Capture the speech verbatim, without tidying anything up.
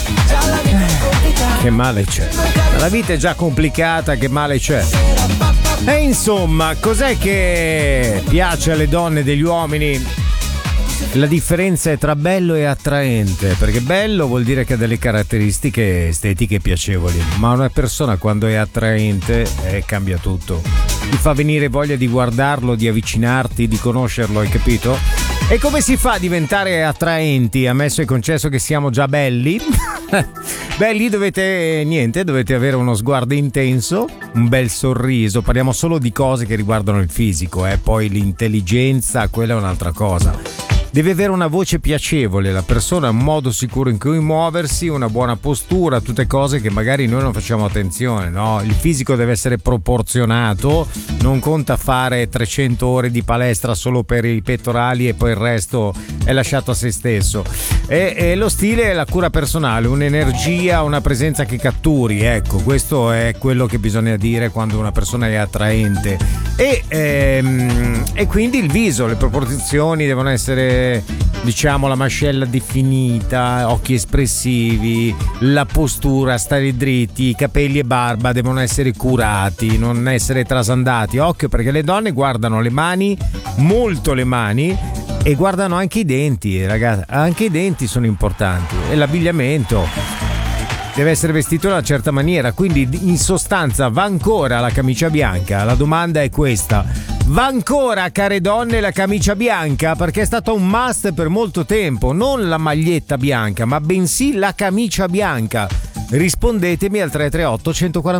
Che male c'è? La vita è già complicata, che male c'è? E insomma, cos'è che piace alle donne degli uomini? La differenza è tra bello e attraente, perché bello vuol dire che ha delle caratteristiche estetiche piacevoli, ma una persona quando è attraente eh, cambia tutto. Ti fa venire voglia di guardarlo, di avvicinarti, di conoscerlo, hai capito? E come si fa a diventare attraenti, ammesso e concesso che siamo già belli? Beh, lì dovete, niente, dovete avere uno sguardo intenso, un bel sorriso, parliamo solo di cose che riguardano il fisico, eh? Poi l'intelligenza, quella è un'altra cosa. Deve avere una voce piacevole la persona, un modo sicuro in cui muoversi, una buona postura, tutte cose che magari noi non facciamo attenzione, no? Il fisico deve essere proporzionato, non conta fare trecento ore di palestra solo per i pettorali e poi il resto è lasciato a se stesso. E, e lo stile è la cura personale, un'energia, una presenza che catturi, ecco, questo è quello che bisogna dire quando una persona è attraente. E, ehm, e quindi il viso, le proporzioni devono essere, diciamo, la mascella definita, occhi espressivi, la postura, stare dritti, i capelli e barba devono essere curati, non essere trasandati. Occhio, perché le donne guardano le mani, molto le mani, e guardano anche i denti, ragazzi, anche i denti sono importanti, e l'abbigliamento deve essere vestito in una certa maniera, quindi in sostanza va ancora la camicia bianca? La domanda è questa: va ancora, care donne, la camicia bianca? Perché è stato un must per molto tempo, non la maglietta bianca, ma bensì la camicia bianca. Rispondetemi al tre tre otto uno quattro